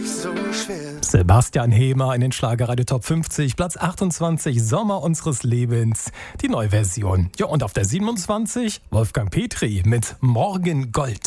sich so schwer. Sebastian Hemer in den Schlagerradio Top 50, Platz 28, Sommer unseres Lebens, die Neuversion. Ja, und auf der 27 Wolfgang Petri mit Morgengold.